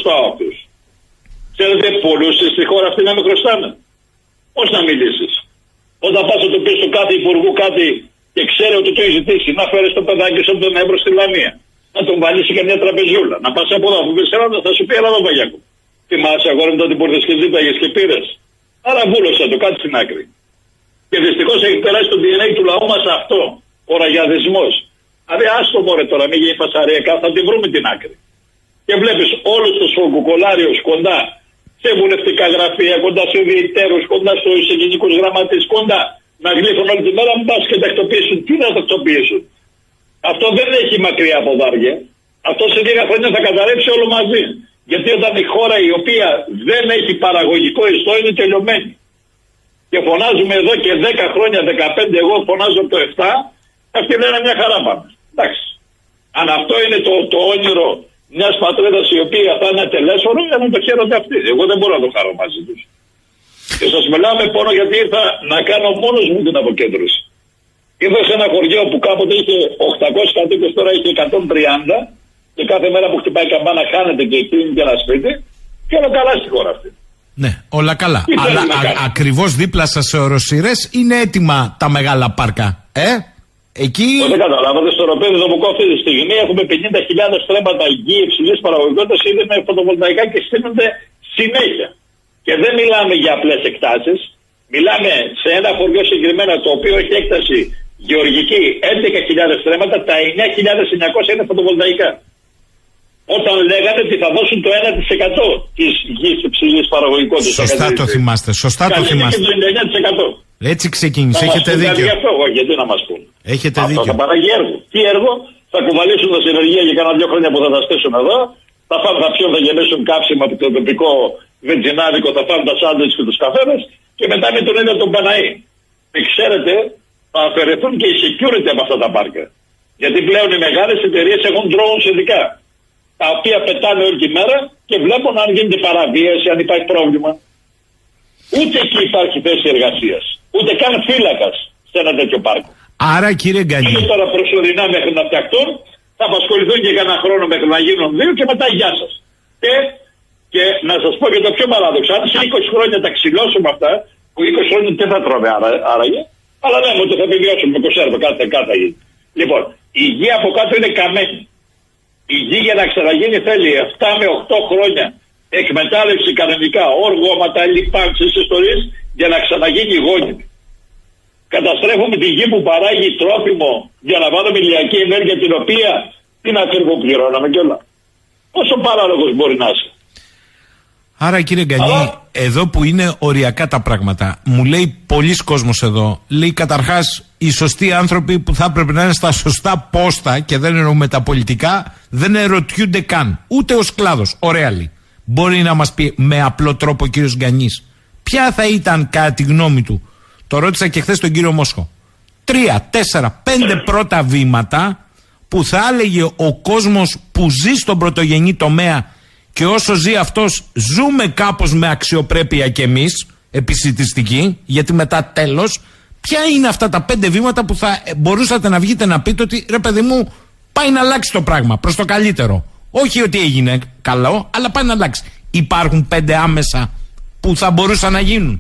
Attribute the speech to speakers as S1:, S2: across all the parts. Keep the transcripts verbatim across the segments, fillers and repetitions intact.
S1: χρωστάω αυτούς. Ξέρετε πολλούς στη χώρα αυτή να με χρωστάνε. Πώς να μιλήσεις? Όταν πας να του πεις του κάθε υπουργού κάτι και ξέρει ότι το έχει ζητήσει, να φέρεις το παιδάκι σου από τον Εύρο στη Λαμία, να τον βάλεις και μια τραπεζιούλα, να πας από εδώ, που πεις Ελλάδα, θα σου πει έλα εδώ Παγιάκου. Θυμάσαι αγόρι μου τότε που ήρθες και ζήταγες και πήρες? Άρα βούλωσε το, κάτι στην άκρη. Και δυστυχώς έχει περάσει το ντι εν έι του λαού μας αυτό, ο ραγιαδισμός. Δηλαδή άστο μωρέ τώρα, μην γίνει φασαριακά, θα τη βρούμε την άκρη. Και βλέπεις όλους τους φογκουκολάριους κοντά σε βουλευτικά γραφεία, κοντά σε διαιτέρους, κοντά στους γενικούς γραμματείς, κοντά να γλύφουν όλη τη μέρα, μην πας και τακτοποιήσουν. Τι να τακτοποιήσουν? Αυτό δεν έχει μακριά από δάρια. Αυτό σε λίγα χρόνια θα καταρρεύσει όλο μαζί. Γιατί όταν η χώρα η οποία δεν έχει παραγωγικό ιστό είναι τελειωμένη. Και φωνάζουμε εδώ και δέκα χρόνια, δεκαπέντε, εγώ φωνάζω από το επτά, αυτοί λένε μια χαρά πάμε. Εντάξει. Αν αυτό είναι το, το όνειρο μιας πατρίδας η οποία θα είναι ατελέσφορο, για να το χαίρονται αυτοί. Εγώ δεν μπορώ να το χαρώ μαζί τους. Και σας μιλάω με πόνο γιατί ήρθα να κάνω μόνος μου την αποκέντρωση. Ήρθα σε ένα χωριό που κάποτε είχε οκτακόσιους κατοίκους, τώρα είχε εκατόν τριάντα και κάθε μέρα που χτυπάει καμπάνα χάνεται και κλείνει και ένα σπίτι και όλα καλά στη χώρα αυτή.
S2: Ναι, όλα καλά. Αλλά ακριβώς δίπλα σας σε οροσειρές είναι έτοιμα τα μεγάλα πάρκα. Ε, εκεί.
S1: Δεν καταλάβατε, στο ροπέδι δομικό αυτή τη στιγμή έχουμε πενήντα χιλιάδες στρέμματα γη υψηλής παραγωγικότητας ήδη με φωτοβολταϊκά και στείνονται συνέχεια. Και δεν μιλάμε για απλές εκτάσεις. Μιλάμε σε ένα χωριό συγκεκριμένα το οποίο έχει έκταση γεωργική έντεκα χιλιάδες στρέμματα, τα εννιά χιλιάδες εννιακόσια είναι φωτοβολταϊκά. Όταν λέγανε ότι θα δώσουν το ένα τοις εκατό της γης υψηλής παραγωγικότητας.
S2: Σωστά το θυμάστε, σωστά το θυμάστε.
S1: Και το ενενήντα εννιά τοις εκατό.
S2: Έτσι ξεκίνησε, έχετε δίκιο.
S1: Αυτό, γιατί να μας πούν.
S2: Έχετε
S1: αυτό
S2: δίκιο.
S1: θα παράγει έργο. Τι έργο? Θα κουβαλήσουν τα συνεργεία για κάνα δύο χρόνια που θα τα στήσουν εδώ, θα φάνε τα πιόν, θα γεμίσουν κάψιμα από το τοπικό βενζινάδικο, θα φάνε τα σάντουιτς και τους καφέδες και μετά με τον ίδιο τον Παναή. Και ξέρετε, θα αφαιρεθούν και οι security από αυτά τα πάρκα. Γιατί πλέον οι μεγάλες εταιρείες έχουν drones ειδικά, τα οποία πετάνε όλη τη μέρα και βλέπουν αν γίνεται παραβίαση, αν υπάρχει πρόβλημα. Ούτε εκεί υπάρχει θέση εργασίας. Ούτε καν φύλακας σε ένα τέτοιο πάρκο.
S2: Άρα κύριε Γκανή.
S1: Είναι τώρα προσωρινά μέχρι να φτιαχτούν, θα απασχοληθούν και κανένα χρόνο μέχρι να γίνουν δύο και μετά γεια σας. Και, και να σας πω και το πιο παράδοξο, αν σε είκοσι χρόνια τα ξυλώσουμε αυτά, που είκοσι χρόνια δεν θα τρώμε άραγε, αλλά λέμε ότι θα επιβιώσουμε με κονσέρβα, κάθε κάτω γίνει. Λοιπόν, η γη από κάτω είναι καμένη. Η γη για να ξαναγίνει θέλει επτά με οκτώ χρόνια εκμετάλλευση κανονικά, όργωματα, λιπάνξεις, ιστορίες, για να ξαναγίνει γόνιμη. Καταστρέφουμε τη γη που παράγει τρόφιμο για να βάλουμε ηλιακή ενέργεια, την οποία την ακριβοπληρώναμε κιόλα. Πόσο παράλογος μπορεί να είσαι?
S2: Άρα κύριε Γκανή, Αλλά... εδώ που είναι οριακά τα πράγματα, μου λέει πολλοί κόσμος εδώ, λέει καταρχάς οι σωστοί άνθρωποι που θα έπρεπε να είναι στα σωστά πόστα, και δεν εννοούμε τα πολιτικά, δεν ερωτιούνται καν, ούτε ως κλάδος. Ωραία λέει. Μπορεί να μας πει με απλό τρόπο ο κύριος Γκανής ποια θα ήταν κατά τη γνώμη του? Το ρώτησα και χθες τον κύριο Μόσχο. Τρία, τέσσερα, πέντε πρώτα βήματα που θα έλεγε ο κόσμος που ζει στον πρωτογενή τομέα, και όσο ζει αυτός ζούμε κάπως με αξιοπρέπεια κι εμείς, επισιτιστική, γιατί μετά τέλος, ποια είναι αυτά τα πέντε βήματα που θα μπορούσατε να βγείτε να πείτε ότι ρε παιδί μου πάει να αλλάξει το πράγμα προς το καλύτερο? Όχι ότι έγινε καλό, αλλά πάει να αλλάξει. Υπάρχουν πέντε άμεσα που θα μπορούσαν να γίνουν.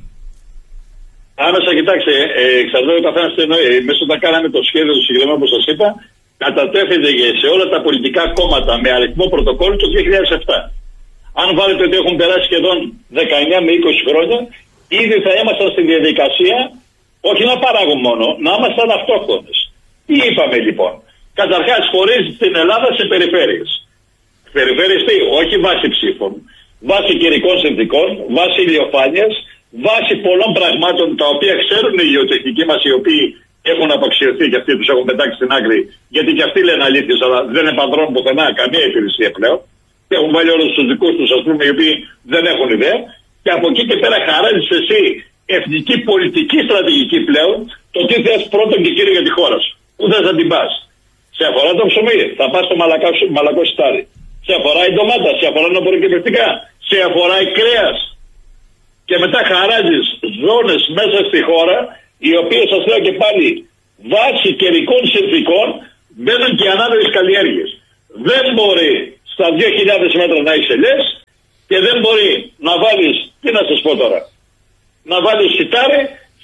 S1: Άμεσα, κοιτάξτε, ε, εξαρτάται ο καθένας τι εννοεί. Εμείς όταν κάναμε το σχέδιο του συγκεκριμένου, όπως σας είπα, κατατέθηκε σε όλα τα πολιτικά κόμματα με αριθμό πρωτοκόλλου το δύο χιλιάδες επτά. Αν βάλετε ότι έχουν περάσει σχεδόν δεκαεννιά με είκοσι χρόνια, ήδη θα ήμασταν στη διαδικασία, όχι να παράγουν μόνο, να ήμασταν αυτόχθονες. Τι είπαμε λοιπόν? Καταρχάς, χωρίζει την Ελλάδα σε περιφέρειες. Περιφέρειες τι? Όχι βάσει ψήφων, βάσει καιρικών συνθηκών, βάσει ηλιοφάνειας, βάσει πολλών πραγμάτων τα οποία ξέρουν οι γεωτεχνικοί μας, οι οποίοι έχουν απαξιωθεί και αυτοί τους έχουν πετάξει στην άκρη, γιατί και αυτοί λένε αλήθειες, αλλά δεν επανδρώνουν πουθενά καμία υπηρεσία πλέον. Και έχουν βάλει όλους τους δικούς τους, ας πούμε, οι οποίοι δεν έχουν ιδέα. Και από εκεί και πέρα χαράζεις εσύ εθνική πολιτική στρατηγική πλέον, το τι θες πρώτον και κύριο για τη χώρα σου. Πού θες να την πας? Σε αφορά το ψωμί, θα πας στο μαλακά, μαλακό σιτάρι. Σε αφορά η ντομάτα, σε αφορά τα απορροκυπευτικά, σε αφορά η κρέας. Και μετά χαράζεις ζώνες μέσα στη χώρα, οι οποίες, σας λέω και πάλι, βάσει καιρικών συνθηκών μπαίνουν και ανάδρομες καλλιέργειες. Δεν μπορεί στα δύο χιλιάδες μέτρα να έχει ελιές Και δεν μπορεί να βάλεις, τι να σας πω τώρα, να βάλεις σιτάρι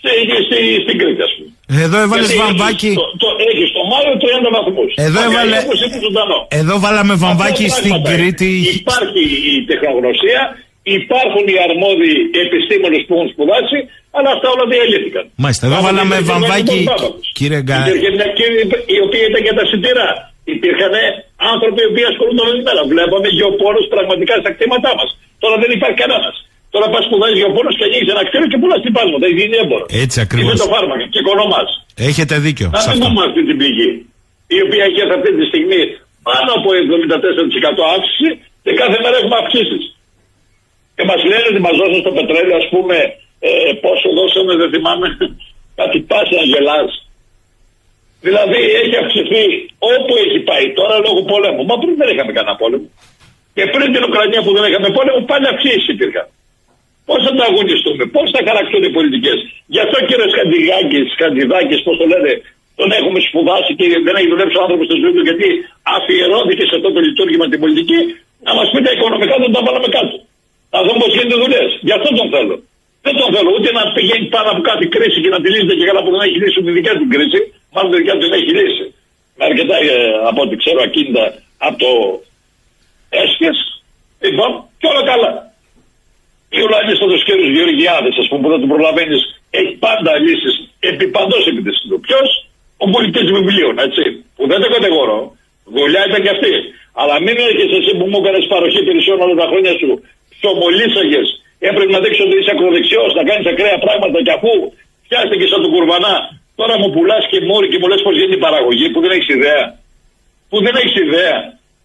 S1: στην Κρήτη, ας πούμε.
S2: Εδώ έβαλες βαμβάκι.
S1: Έχεις το, το, έχεις το Μάιο τριάντα βαθμούς.
S2: Εδώ, έβαλε... Εδώ βάλαμε βαμβάκι στην Κρήτη.
S1: Υπάρχει η τεχνογνωσία, υπάρχουν οι αρμόδιοι επιστήμονες που έχουν σπουδάσει, αλλά αυτά όλα διαλύθηκαν.
S2: Μάλιστα, εδώ βάλαμε βαμβάκι, κύριε Γκά.
S1: Υπήρχε μια κύριε η οποία ήταν για τα σιτηρά. Υπήρχαν άνθρωποι οι οποίοι ασχολούνταν όλη μέρα. Βλέπαμε γεωπόρους πραγματικά στα κτήματά μας. Τώρα δεν υπάρχει κανένας. Τώρα πας σπουδάζει γεωπόρος και ανοίγεις ένα κτίριο και πουλάς τυπάσματα. Έχει γίνει έμπορο.
S2: Έτσι ακριβώς.
S1: Είναι το φάρμακα και οικονομάς.
S2: Έχετε δίκιο.
S1: Να μην δούμε αυτή την πηγή, η οποία έχει αυτή τη στιγμή πάνω από εβδομήντα τέσσερα τοις εκατό αύξηση και κάθε μέρα έχουμε αυξήσεις. Και μας λένε ότι μας δώσαν στο πετρέλαιο, ας πούμε, ε, πόσο δώσαμε, δεν θυμάμαι, κάτι πάση να γελάς. Δηλαδή έχει αυξηθεί όπου έχει πάει τώρα λόγω πολέμου. Μα πριν δεν είχαμε κανένα πόλεμο. Και πριν την Ουκρανία που δεν είχαμε πόλεμο, πάλι αυξήσεις υπήρχαν. Πώς θα τα αγωνιστούμε, πώς θα χαρακτούν οι πολιτικές. Γι' αυτό κύριε Σκαντιδάκης, Σκαντιδάκης, πώς το λένε, τον έχουμε σπουδάσει και δεν έχει δουλέψει ο άνθρωπος στη ζωή του, γιατί αφιερώθηκε σε αυτό το λειτουργήμα την πολιτική, να μας πει τα οικονομικά δεν τα βάλαμε κάτω. Να δούμε πώς γίνονται δουλειές. Γι' αυτό τον θέλω. Δεν τον θέλω ούτε να πηγαίνει πάνω από κάτι κρίση και να τη λύσετε και καλά που δεν έχει λύσει τη δικιά του κρίση. Μάλλον τη δικιά του δεν έχει λύσει. Με αρκετά ε, από ό,τι ξέρω ακίνητα από το έσχες. Λοιπόν, και όλα καλά. Η ουρανή στο κύριους Γεωργιάδες, ας πούμε, που δεν του προλαβαίνεις, έχει πάντα λύσεις επί παντός επιτυχίας του. Ποιος? Ο πολιτής βιβλίων, έτσι. Που δεν το κατηγορώ. Δουλειά ήταν και αυτή. Αλλά μην έρχεσαι εσύ που μου έκανες παροχή υπηρεσιών όλα τα χρόνια σου, ψωμολίσαγες, έπρεπε να δείξεις ότι είσαι ακροδεξιός, να κάνεις ακραία πράγματα και αφού φτιάστηκες σαν τον Κουρβανά, τώρα μου πουλάς και μόρι και μου λες πως γίνεται η παραγωγή, που δεν έχεις ιδέα. Που δεν έχεις ιδέα.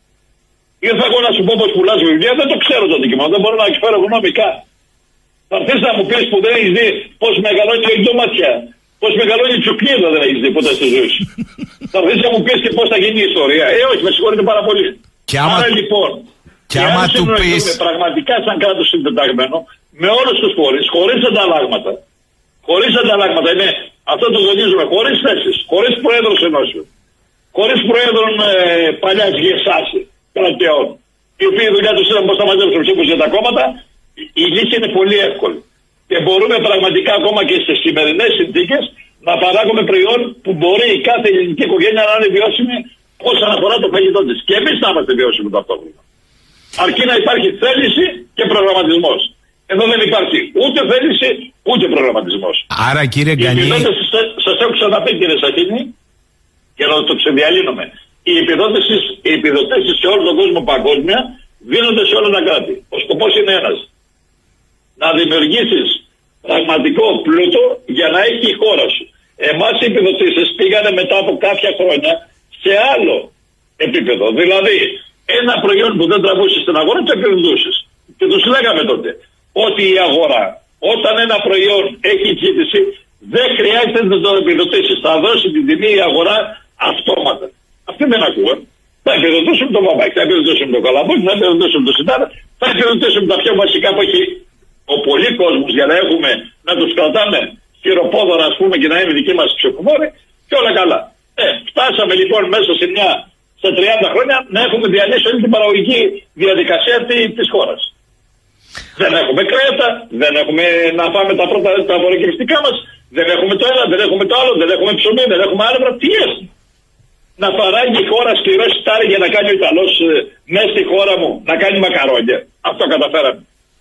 S1: Ήρθα εγώ να σου πω πως πουλάς βιβλία, δεν το ξέρω το αντικείμενο, δεν μπορώ να εκφέρω γνώμικα. Θα έρθεις να μου πεις που δεν έχεις δει πως μεγαλώνει η ντοματιά, πως μεγαλώνει η τσουκνίδα, δεν έχεις δει ποτέ στη ζωή σου. Θα έρθεις να μου πεις και πώς θα γίνει η ιστορία. Ε, όχι, με συγχωρείτε πάρα πολύ.
S2: Και άμα,
S1: άρα λοιπόν,
S2: και άμα του πεις...
S1: πραγματικά σαν κράτος συντεταγμένο, με όλους τους φορείς, χωρίς ανταλλάγματα, χωρίς ανταλλάγματα, είναι, αυτό το τονίζουμε, χωρίς θέσεις, χωρίς προέδρους ενώσεων, χωρίς προέδρων ε, παλιάς γεσάσης κρατεών, οι οποίοι η δουλειά τους ήταν πώς θα μαζέψουν ψήφους για τα κόμματα, η λύση είναι πολύ εύκολη. Και μπορούμε πραγματικά ακόμα και στις σημερινές συνθήκες να παράγουμε προϊόν που μπορεί η κάθε ελληνική οικογένεια να είναι βιώσιμη όσον αφορά το φαγητό της. Και εμείς να είμαστε βιώσιμοι ταυτόχρονα. Αρκεί να υπάρχει θέληση και προγραμματισμός. Εδώ δεν υπάρχει ούτε θέληση ούτε προγραμματισμός.
S2: Άρα κύριε Γκανή...
S1: Οι επιδότησεις, σας έχω ξαναπεί κύριε Σαχίνη, και να το ξεδιαλύνουμε. Οι επιδότησεις, οι επιδοτήσεις σε όλο τον κόσμο παγκόσμια δίνονται σε όλα τα κράτη. Ο σκοπός είναι ένας. Να δημιουργήσεις πραγματικό πλούτο για να έχει η χώρα σου. Εμάς οι επιδοτήσεις πήγανε μετά από κάποια χρόνια σε άλλο επίπεδο. Δηλαδή, ένα προϊόν που δεν τραβούσε στην αγορά το επιδοτούσες. Και τους λέγαμε τότε ότι η αγορά, όταν ένα προϊόν έχει ζήτηση, δεν χρειάζεται να το επιδοτήσεις. Θα δώσει την τιμή η αγορά αυτόματα. Αυτοί δεν ακούγαν. Θα επιδοτούσουμε το βαμβάκι, θα επιδοτούσουμε το καλαμπόκι, θα επιδοτούσουμε το σιτάρα, θα επιδοτούσουμε τα πιο βασικά που έχει ο πολλή κόσμος για να έχουμε, να τους κρατάμε χειροπόδωρα, ας πούμε, και να είναι δικοί μας ψηφοφόροι και όλα καλά. Ε, φτάσαμε λοιπόν μέσα σε μια, σε τριάντα χρόνια να έχουμε διαλύσει όλη την παραγωγική διαδικασία της χώρας. Δεν έχουμε κρέατα, δεν έχουμε να φάμε τα πρώτα τα απορροκυριστικά μας, δεν έχουμε το ένα, δεν έχουμε το άλλο, δεν έχουμε ψωμί, δεν έχουμε άρευρα. Τι είναι? Να παράγει η χώρα σκληρό σιτάρι για να κάνει ο Ιταλός ε, μέσα στη χώρα μου, να κάνει μακαρόνια. Αυτό καταφέραμε.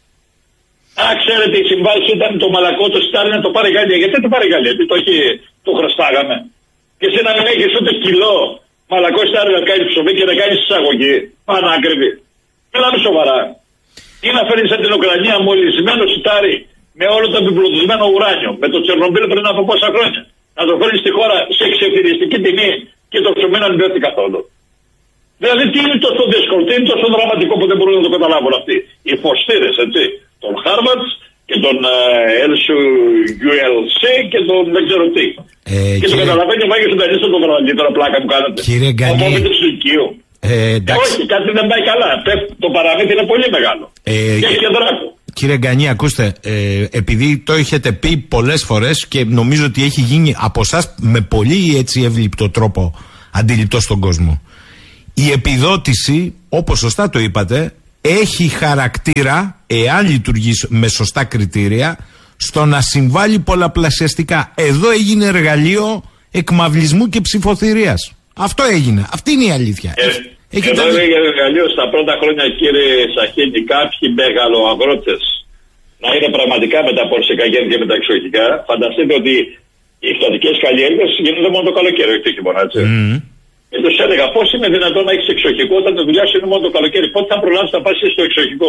S1: Αν ξέρετε η συμβάση ήταν το μαλακό το σιτάρι να το πάρει η Γαλλία. Γιατί το πάρει η Γαλλία, γιατί το, έχει, το χρωστάγαμε. Και εσύ να μην έχεις ούτε κιλό μαλακό σιτάρι να κάνει ψωμί και να κάνει εισαγωγή. Πανάκριβη. Μιλάμε σοβαρά. Ή να φέρεις από την Ουκρανία μολυσμένο σιτάρι με όλο το επιπλουτισμένο ουράνιο, με το Τσερνομπίλ πριν από πόσα χρόνια. Να το φέρεις στη χώρα σε εξευθυριστική τιμή και το ψωμί να μην πέφτει καθόλου. Δηλαδή τι είναι τόσο δύσκολο, τι είναι τόσο δραματικό που δεν μπορούν να το καταλάβουν αυτοί. Οι φωστήρες, έτσι, τον Harvard και τον ελ γιου ελ σι και τον δεν ξέρω τι. Ε, και κύριε... το καταλαβαίνει ο Μάγιος Συντανίστας τον βραδί, τώρα πλάκα που κάνετε.
S2: Κύριε Γκανή...
S1: Οπότε του οικείου. Ε, όχι, κάτι δεν πάει καλά. Το παραμύθι είναι πολύ μεγάλο. Ε, και έχει και δράκο.
S2: Κύριε Γκανή, ακούστε, ε, επειδή το έχετε πει πολλές φορές και νομίζω ότι έχει γίνει από εσάς με πολύ έτσι εύληπτο τρόπο αντιληπτό στον κόσμο. Η επιδότηση, όπως σωστά το είπατε, έχει χαρακτήρα, εάν λειτουργεί με σωστά κριτήρια, στο να συμβάλλει πολλαπλασιαστικά. Εδώ έγινε εργαλείο εκμαυλισμού και ψηφοθυρίας. Αυτό έγινε. Αυτή είναι η αλήθεια.
S1: Ε,
S2: έχει
S1: εδώ
S2: τα...
S1: έγινε εργαλείο στα πρώτα χρόνια, κύριε Σαχίνη, κάποιοι μεγαλοαγρότες να είναι πραγματικά με τα πορσικά γέννη και με τα εξοχικά. Φανταστείτε ότι οι εκδοτικές καλλιέργειες γίνονται μόνο το καλοκαίρι, όχι το χειμώνα, έτσι. Mm. Και τους έλεγα πώς είναι δυνατόν να έχεις εξοχικό όταν τη δουλειά σου είναι μόνο το καλοκαίρι. Πότε θα προλάβεις να πας στο εξοχικό.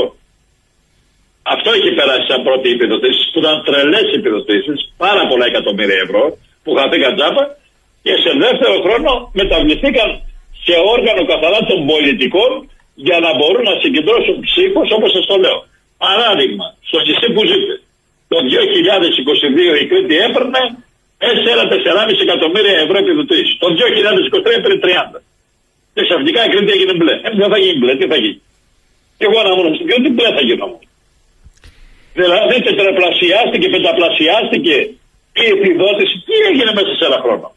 S1: Αυτό έχει περάσει σαν πρώτη επιδοτήσεις, που ήταν τρελές επιδοτήσεις, πάρα πολλά εκατομμύρια ευρώ, που χαθήκαν τζάπα, και σε δεύτερο χρόνο μεταβληθήκαν σε όργανο καθαρά των πολιτικών για να μπορούν να συγκεντρώσουν ψήφους, όπως σας το λέω. Παράδειγμα, στο νησί που ζείτε, το δύο χιλιάδες είκοσι δύο η Κρήτη έπαιρνε τέσσερα με τέσσερα κόμμα πέντε εκατομμύρια ευρώ επιδοτήσεις. Το δύο χιλιάδες είκοσι τρία έπαιρνε τριάντα. Και ξαφνικά η Κρήτη έγινε μπλε. Ε, δεν θα γίνει μπλε, τι θα γίνει. Και εγώ να ήμουν στην Κρήτη, μπλε θα γίνω. Δηλαδή τετραπλασιάστηκε, πενταπλασιάστηκε η επιδότηση. Τι έγινε μέσα σε ένα χρόνο.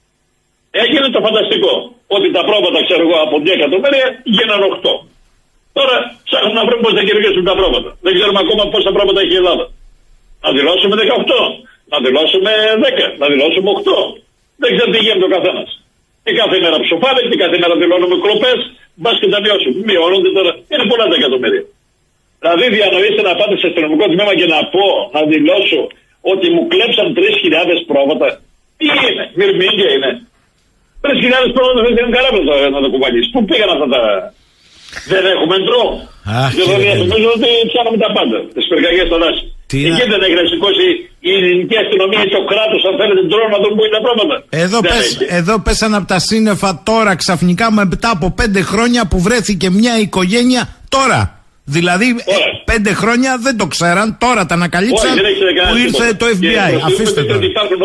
S1: Έγινε το φανταστικό. Ότι τα πρόβατα, ξέρω εγώ, από δύο εκατομμύρια γίνανε οκτώ. Τώρα ψάχνουμε να βρούμε πώς θα κερδίσουμε τα πρόβατα. Δεν ξέρουμε ακόμα πόσα πρόβατα έχει η Ελλάδα. Να δηλώσουμε δεκαοκτώ, να δηλώσουμε δέκα, να δηλώσουμε οκτώ. Δεν ξέρω τι γίνεται ο καθένας. Και κάθε μέρα ψοφάμε και κάθε μέρα δηλώνουμε κλοπές. Μπας και τα μειώσουμε. Μειώνονται τώρα. Είναι πολλά τα εκατομμύρια. Δηλαδή διανοείστε να πάτε σε αστυνομικό τμήμα και να πω, να δηλώσω ότι μου κλέψαν τρεις χιλιάδες πρόβατα. Τι είναι, μυρμήγκια είναι. τρεις χιλιάδες πρόβατα δεν είναι καλά να το κουβαλείς. Πού πήγαν αυτά τα... Δεν έχουμε εντρό. Και νομίζω ότι ψάχνουμε τα πάντα. Τις πυρκαγιές στον Άση. Εκεί δεν έχει να σηκώσει η ελληνική αστυνομία και ο κράτος, αν θέλετε, ντρόν να δουν πού είναι τα πρόβατα.
S2: Εδώ, πες, εδώ πέσαν από τα σύννεφα τώρα ξαφνικά μετά από πέντε χρόνια που βρέθηκε μια οικογένεια τώρα. Δηλαδή ε, πέντε χρόνια δεν το ξέραν, τώρα τα ανακαλύψαν που ήρθε το εφ μπι άι. Αφήστε το.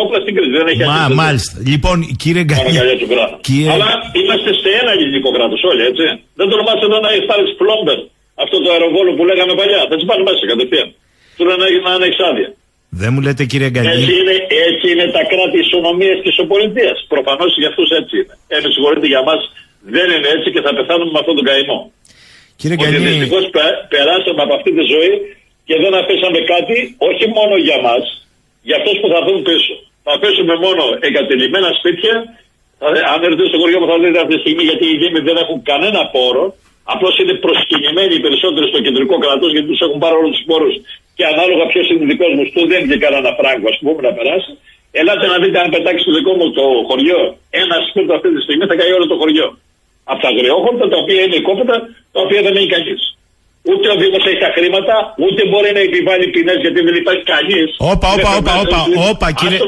S2: Μα, μάλιστα. Λοιπόν, κύριε Γκανή. Κύριε...
S1: Αλλά είμαστε σε ένα ελληνικό κράτος όλοι, έτσι. Δεν τολμάς εδώ να πάρεις πλόμπερ αυτό το αεροβόλο που λέγαμε παλιά. Θα τις πάνε μέσα κατευθείαν. Του λένε να είναι εξάδεια.
S2: Δεν μου λέτε, κύριε Γκανή.
S1: Έτσι είναι, έτσι είναι τα κράτη ισονομίας της οπολιτείας. Προφανώς για αυτούς έτσι είναι. Ε, με συγχωρείτε, για μας δεν είναι έτσι και θα πεθάνουμε με αυτόν τον καημό.
S2: Κύριε
S1: Ότι δυστυχώς πε, περάσαμε από αυτή τη ζωή και δεν αφήσαμε κάτι, όχι μόνο για μας, για αυτούς που θα έρθουν πίσω. Θα αφήσουμε μόνο εγκατελειμμένα σπίτια. Θα, αν έρθετε στο χωριό μου θα δείτε αυτή τη στιγμή, γιατί οι Δήμοι δεν έχουν κανένα πόρο. Απλώς είναι προσκυνημένοι οι περισσότεροι στο κεντρικό κράτος, γιατί τους έχουν πάρει όλους τους πόρους. Και ανάλογα ποιος είναι δικός μου του, δεν είναι κανένα φράγκο, ας πούμε, να περάσει. Ελάτε να δείτε, αν πετάξει το δικό μου το χωριό ένα σπίτι αυτή τη στιγμή, θα καεί όλο το χωριό. Από τα αγριόχορτα, τα οποία είναι οικόπεδα, τα οποία δεν έχει κανείς. Ούτε ο Δήμος έχει τα χρήματα, ούτε μπορεί να επιβάλλει ποινές, γιατί δεν υπάρχει κανείς.
S2: Όπα, όπα, όπα, όπα, όπα, κύριε.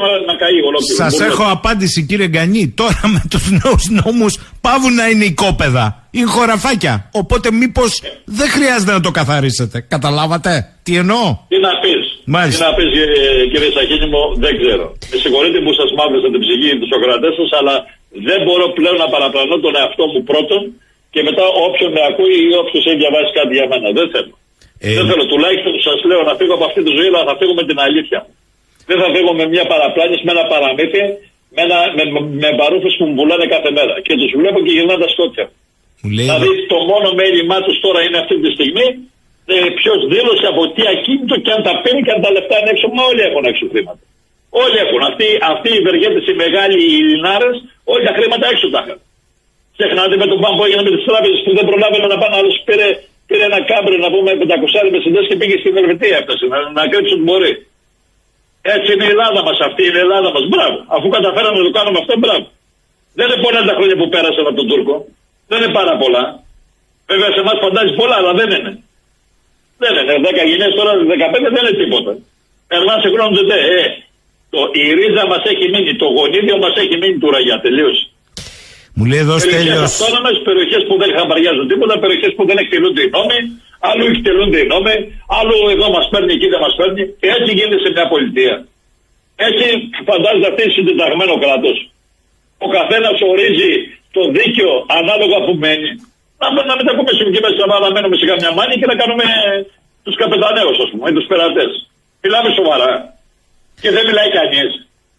S2: Σας έχω απάντηση, κύριε Γκανή. Τώρα με τους νέους νόμους πάβουν να είναι οικόπεδα. Είναι χωραφάκια. Οπότε μήπως δεν χρειάζεται να το καθαρίσετε. Καταλάβατε τι εννοώ.
S1: Τι να πεις.
S2: Μάλιστα.
S1: Τι να πεις, κύριε Σαχίνη μου, δεν ξέρω. Με συγχωρείτε που σας μάθησα την ψυχή του Σοκρατές σας, αλλά δεν μπορώ πλέον να παραπλανώ τον εαυτό μου πρώτον και μετά όποιον με ακούει ή όποιος έχει διαβάσει κάτι για μένα. Δεν θέλω. Ε... Δεν θέλω. Τουλάχιστον σας λέω να φύγω από αυτή τη ζωή, αλλά θα φύγω με την αλήθεια. Δεν θα φύγω με μια παραπλάνηση, με ένα παραμύθι, με, ένα, με, με μπαρούφες που μου πουλάνε κάθε μέρα. Και τους βλέπω και γυρνάνε τα σκότια.
S2: Λέει...
S1: Δηλαδή το μόνο μέλημά τους τώρα είναι αυτή τη στιγμή ε, ποιος δήλωσε από τι ακίνητο και αν τα παίρνει και αν τα λεφτά είναι έξω. Μα όλοι έχουν έξω χρήματα. Όλοι έχουν. Αυτοί, αυτοί οι ευεργέτες, οι μεγάλοι, οι Ελληνάρες, όλοι τα χρήματα έξω τα είχαν. Ξεχνάτε με τον Παν που έγινε με τις τράπεζες που δεν προλάβαινε να πάνε, άλλος πήρε, πήρε ένα κάμπρι να πούμε πεντακόσια με συντές και πήγε στην Ελβετία, έφτασε να, να κρύψει ό,τι μπορεί. Έτσι είναι η Ελλάδα μας, αυτή είναι η Ελλάδα μας. Μπράβο. Αφού καταφέραμε να το κάνουμε αυτό, μπράβο. Δεν είναι πολλά τα χρόνια που πέρασαν από τον Τούρκο. Δεν είναι πάρα πολλά. Βέβαια σε εμάς φαντάζει πολλά, αλλά δεν είναι. Δεν είναι. δέκα γενιές τώρα, δεκαπέντε δεν είναι τίποτα. Περνάς σε χρόνο δεν ε, το, η ρίζα μας έχει μείνει, το γονίδιο μας έχει μείνει του ραγιά. Τελείωσε.
S2: Μου λέει εδώ Στέλιος.
S1: Αυτόνομες περιοχές που δεν χαμπαριάζουν τίποτα, περιοχές που δεν εκτελούνται οι νόμοι, άλλου εκτελούνται οι νόμοι, άλλου εδώ μας παίρνει, εκεί δεν μας παίρνει. Και έτσι γίνεται σε μια πολιτεία. Έτσι φαντάζεται αυτή η συντεταγμένο κράτος. Ο καθένας ορίζει το δίκαιο ανάλογα που μένει. Να, να μην τα πούμε εκεί μέσα, να μένουμε σε καμιά μάνη και να κάνουμε τους καπεταναίους, ας πούμε, ή τους περατές. Μιλάμε σοβαρά. Και δεν μιλάει κανείς.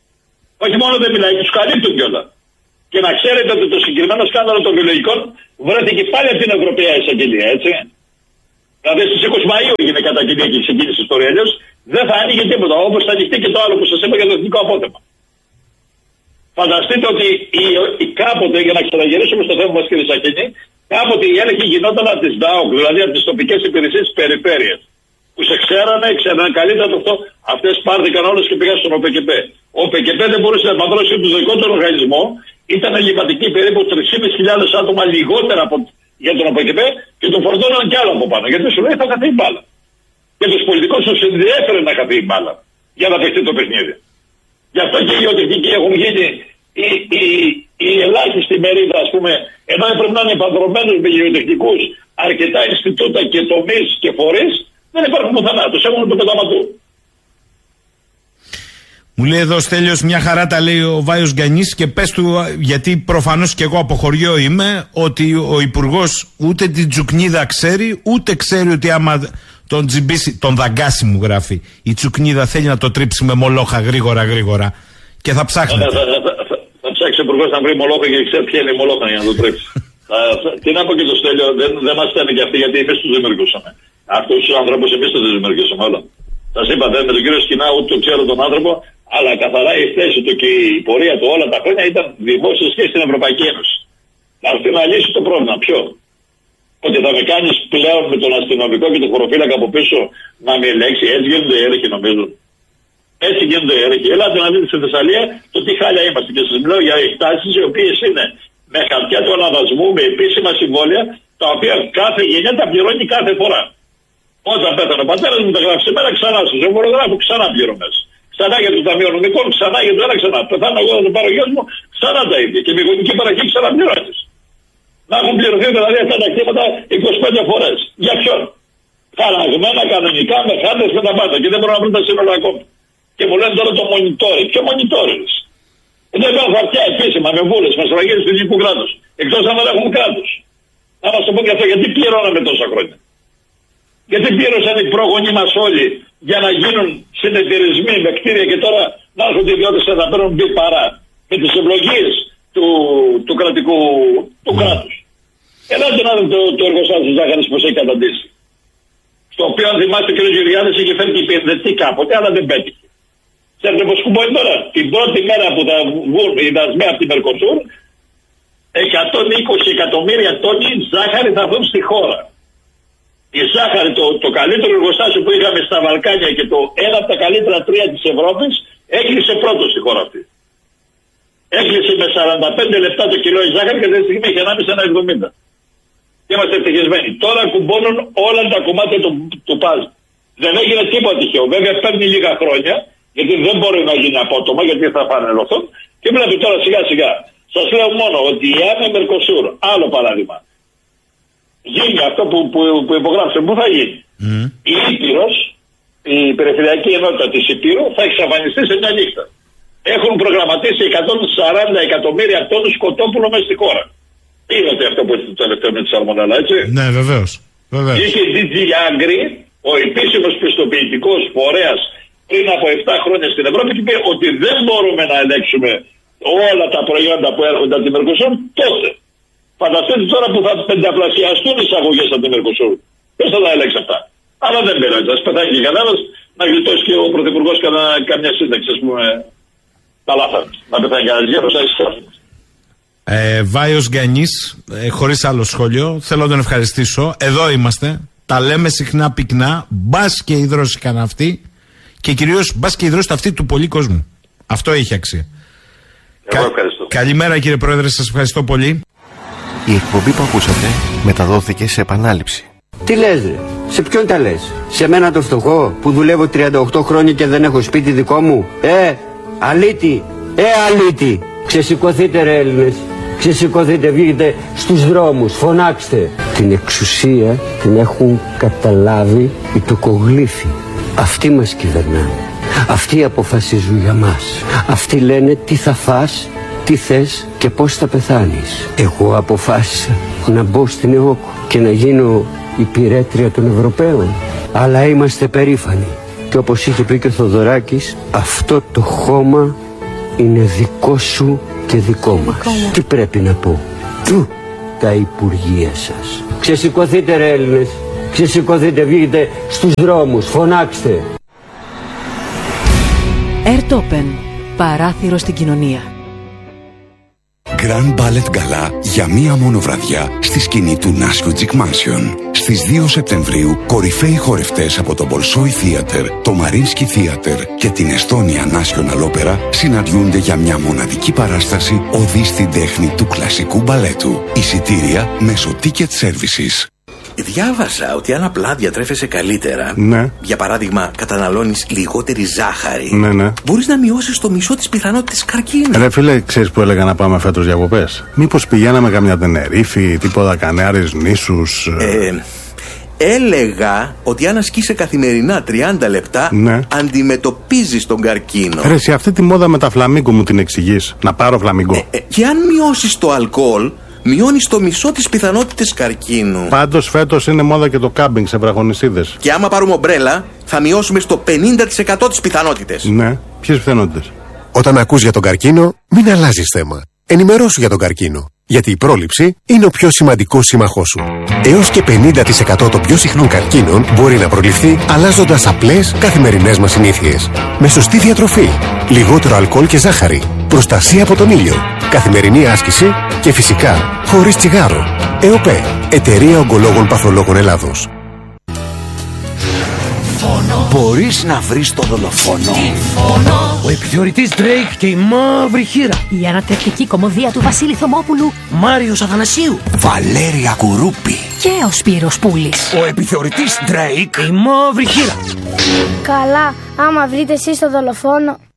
S1: Όχι μόνο δεν μιλάει, τους καλύπτουν κιόλα. Και να ξέρετε ότι το συγκεκριμένο σκάνδαλο των βιολογικών βρέθηκε πάλι από την Ευρωπαϊκή Εισαγγελία, έτσι. Δηλαδή στις είκοσι Μαΐου έγινε κατά κοινή και ξεκίνησε η ιστορία. Αλλιώς δεν θα άνοιγε τίποτα. Όπως θα ανοιχτεί και το άλλο που σας είπα για το εθνικό απότεμα. Φανταστείτε ότι η, η, κάποτε, για να ξαναγυρίσουμε στο θέμα μας κύριε Σαχίνη, κάποτε η έλεγχη γινόταν από τις ΔΑΟΚ, δηλαδή από τις τοπικές υπηρεσίες της περιφέρειας. Που σε ξέρανε, ξέρανε καλύτερα το αυτό. Αυτές πάρθηκαν όλες και πήγαν στον ΟΠΕΚΕΠΕ. Ο ΟΠΕΚΕΠΕ δεν μπορούσε να επανδρώσει το δικό του οργανισμό. Ήταν ελληματική περίπου τρεις χιλιάδες πεντακόσια άτομα λιγότερα από, για τον ΟΠΕΚΕΠΕ και τον φορτώναν κι άλλο από πάνω. Γιατί σου λέει θα χαθεί η μπάλα. Και τους πολιτικούς τους ενδιέφερε να χαθεί η μπάλα για να παιχτεί το παιχνίδι. Γι' αυτό και οι γεωτεχνικοί έχουν γίνει η, η, η ελάχιστη μερίδα, ας πούμε, ενώ έπρεπε να είναι επανδρομένους με γεωτεχνικούς αρκετά Ινστιτούτα και τομείς και φορείς, δεν υπάρχουν πουθενά. Τους έχουν το πεταματού.
S2: Μου λέει εδώ Στέλιος, μια χαρά τα λέει ο Βάιος Γκανής και πες του, γιατί προφανώς και εγώ από χωριό είμαι, ότι ο Υπουργός ούτε την Τσουκνίδα ξέρει, ούτε ξέρει ότι άμα τον τζιμπήσει, τον δαγκάσει μου γράφει, η Τσουκνίδα θέλει να το τρίψει με μολόχα γρήγορα γρήγορα και θα ψάχνετε.
S1: Θα, θα, θα, θα, θα ψάξει ο Υπουργός να βρει μολόχα και ξέρει ποια είναι η μολόχα για να το τρίψει. Τι να πω και το Στέλιο, δεν, δεν μας στέλνει και αυτοί γιατί εμείς τους δημιουργούσαμε. Αυτούς τους ανθρώπους εμείς τους δημιουργήσαμε όλα. Σας είπα, δεν με τον κύριο Σκινά ούτε τον ξέρω τον άνθρωπο, αλλά καθαρά η θέση του και η πορεία του όλα τα χρόνια ήταν δημόσια σχέση στην Ευρωπαϊκή Ένωση. Να έρθει να λύσει το πρόβλημα. Ποιο? Ότι θα με κάνεις πλέον με τον αστυνομικό και τον χωροφύλακα από πίσω να με ελέγξει. Έτσι γίνονται οι έλεγχοι νομίζω. Έτσι γίνονται οι έλεγχοι. Ελάτε να δείτε στη Θεσσαλία το τι χάλια είμαστε. Και σας μιλάω για εκτάσεις οι οποίες είναι με χαρτιά του αναδασμού, με επίσημα συμβόλαια, τα οποία κάθε γενιά τα πληρώνει κάθε φορά. Όταν πέθανε ο πατέρας μου τα γράφει σήμερα, ξανά στο ζευγορογράφο, ξανά πληρωμές. Ξανά για το Ταμείο Νομικών, ξανά για το ένα, ξανά. Πεθάνω εγώ να το πάρω γιος μου, ξανά τα ίδια. Και με γονική παραχή ξαναπληρώνεις. Να έχουν πληρωθεί δηλαδή αυτά τα κτήματα είκοσι πέντε φορές. Για ποιον? Χαραγμένα κανονικά με χάρτες με τα πάντα. Και δεν μπορώ να βρω τα σύνολα ακόμη. Και μου λένε τώρα το monitoring. Ποιο monitoring? Δεν υπάρχουν χαρτιά επίσημα με βούλες, με σφραγίδες του ελληνικού κράτους. Εκτός αν δεν έχουν κράτος. Να μας το πω και αυτό, γιατί πληρώναμε τόσα χρόνια. Γιατί πλήρωσαν οι πρόγονοι μας όλοι για να γίνουν συνεταιρισμοί με κτίρια και τώρα να έρχονται οι ιδιώτες να παίρνουν μπει παρά με τις ευλογίες του, του κρατικού του κράτους. Ελάτε να δείτε το, το εργοστάσιο της ζάχαρης πως έχει καταντήσει. Στο οποίο αν θυμάστε ο κ. Γεωργιάδης είχε φέρει και υπηρετή κάποτε, αλλά δεν πέτυχε. Ξέρετε πως κουμπώνει τώρα? Την πρώτη μέρα που θα βγουν οι δασμοί από την Μερκοσούρ, εκατόν είκοσι εκατομμύρια τόνοι ζάχαρη θα βγουν στη χώρα. Η ζάχαρη, το, το καλύτερο εργοστάσιο που είχαμε στα Βαλκάνια και το ένα από τα καλύτερα τρία της Ευρώπης, έκλεισε πρώτο στη χώρα αυτή. Έκλεισε με σαράντα πέντε λεπτά το κιλό η ζάχαρη και αυτή τη στιγμή έχει ανάμεσα ένα εβδομήντα. Και είμαστε ευτυχισμένοι. Τώρα κουμπώνουν όλα τα κομμάτια του, του παζ. Δεν έγινε τίποτα τυχαίο. Βέβαια παίρνει λίγα χρόνια, γιατί δεν μπορεί να γίνει απότομα, γιατί θα φανερωθούν. Και βλέπει τώρα σιγά σιγά. Σας λέω μόνο ότι η Άννα Μερκοσούρ, άλλο παράδειγμα, γίνει αυτό που, που, που υπογράψε, πού θα γίνει? Mm. Η Ήπειρος, η περιφερειακή ενότητα της Ήπειρου θα εξαφανιστεί σε μια νύχτα. Έχουν προγραμματίσει εκατόν σαράντα εκατομμύρια τόνους κοτόπουλο μέσα στη χώρα. Είδατε αυτό που ήταν το τελευταίο με τη σαλμονέλα, έτσι?
S2: Ναι, βεβαίως. βεβαίως.
S1: Είχε ντι τζι Agri, ο επίσημος πιστοποιητικός φορέας, πριν από επτά χρόνια στην Ευρώπη και είπε ότι δεν μπορούμε να ελέγξουμε όλα τα προϊόντα που έρχονται από τη Μερκοσούρ τότε. Φανταστείτε τώρα που θα πενταπλασιαστούν οι εισαγωγές από τη Μερκοσούρ. Ποιος θα τα ελέγξει αυτά? Αλλά δεν πειράζει. Ας πεθάνει και κανένας, να γλιτώσει και ο Πρωθυπουργός καμιά σύνταξη, ας πούμε. Τα λάθα. Να πεθάνει κανένας γέρος, να εισάγει.
S2: Ε, Βάιος Γκανής, ε, χωρίς άλλο σχόλιο, θέλω να τον ευχαριστήσω. Εδώ είμαστε. Τα λέμε συχνά πυκνά. Μπας και υδρώσηκαν αυτοί. Και κυρίως μπας και υδρώσουν αυτοί του πολλοί κόσμου. Αυτό έχει αξία.
S1: Εγώ ευχαριστώ.
S2: Κα... Καλημέρα κύριε Πρόεδρε, σας ευχαριστώ πολύ.
S3: Η εκπομπή που ακούσατε μεταδόθηκε σε επανάληψη.
S4: Τι λες ρε, σε ποιον τα λες? Σε μένα το φτωχό που δουλεύω τριάντα οκτώ χρόνια και δεν έχω σπίτι δικό μου? Ε, αλήτη, ε αλήτη. Ξεσηκωθείτε ρε Έλληνες, ξεσηκωθείτε, βγείτε στους δρόμους, φωνάξτε. Την εξουσία την έχουν καταλάβει οι τοκογλύφοι. Αυτοί μας κυβερνάνε. Αυτοί αποφασίζουν για μας. Αυτοί λένε τι θα φας, τι θες και πώς θα πεθάνεις. Εγώ αποφάσισα να μπω στην ΕΟΚ και να γίνω υπηρέτρια των Ευρωπαίων. Αλλά είμαστε περήφανοι. Και όπως είχε πει και ο Θοδωράκης, αυτό το χώμα είναι δικό σου και δικό μας. Τι πρέπει να πω? Του τα υπουργεία σας. Ξεσηκωθείτε ρε Έλληνες, Ξεσηκωθείτε, βγείτε στους δρόμους, φωνάξτε.
S5: Airtopen. Παράθυρο στην κοινωνία.
S6: Grand Ballet Gala για μία μόνο βραδιά στη σκηνή του Νάσιο Τζικ Mansion. Στις δύο Σεπτεμβρίου, κορυφαίοι χορευτές από το Bolshoi Theater, το Mariinsky Theater και την Estonia National Opera συναντιούνται για μια μοναδική παράσταση οδή στην τέχνη του κλασικού μπαλέτου. Εισιτήρια μέσω Ticket Services.
S7: Διάβασα ότι αν απλά διατρέφεσαι καλύτερα,
S3: ναι.
S7: για παράδειγμα καταναλώνεις λιγότερη ζάχαρη,
S3: ναι, ναι.
S7: μπορείς να μειώσεις το μισό της πιθανότητας καρκίνου.
S3: Ρε φίλε, ξέρεις που έλεγα να πάμε φέτος διακοπές? Μήπως πηγαίναμε καμιά Τενερίφη, τίποτα Κανάρες νήσους?
S7: Ε, έλεγα ότι αν ασκείσαι καθημερινά τριάντα λεπτά,
S3: ναι.
S7: αντιμετωπίζεις τον καρκίνο.
S3: Ρε, σε αυτή τη μόδα με τα φλαμίγκο μου την εξηγείς? Να πάρω φλαμίγκο?
S7: Ε, ε, και αν μειώσεις το αλκοόλ, μειώνεις το μισό της πιθανότητας καρκίνου.
S3: Πάντως φέτος είναι μόδα και το κάμπινγκ σε βραχονισίδες.
S7: Και άμα πάρουμε ομπρέλα, θα μειώσουμε στο πενήντα τοις εκατό τις πιθανότητες.
S3: Ναι, ποιες πιθανότητες?
S8: Όταν ακούς για τον καρκίνο, μην αλλάζεις θέμα. Ενημερώσου για τον καρκίνο. Γιατί η πρόληψη είναι ο πιο σημαντικός σύμμαχός σου. Έως και πενήντα τοις εκατό των πιο συχνών καρκίνων μπορεί να προληφθεί αλλάζοντας απλές καθημερινές μας συνήθειες. Με σωστή διατροφή, λιγότερο αλκοόλ και ζάχαρη, προστασία από τον ήλιο, καθημερινή άσκηση και φυσικά χωρίς τσιγάρο. ΕΟΠΕ, Εταιρεία Ογκολόγων Παθολόγων Ελλάδος.
S9: Μπορείς να βρεις το δολοφόνο. Ο επιθεωρητής Drake και η μαύρη χήρα.
S10: Η ανατρεπτική κωμωδία του Βασίλη Θωμόπουλου.
S9: Μάριος Αθανασίου.
S8: Βαλέρια Κουρούπη.
S10: Και ο Σπύρος Πούλης.
S9: Ο επιθεωρητής Drake και η μαύρη χήρα.
S11: Καλά, άμα βρείτε εσείς το δολοφόνο.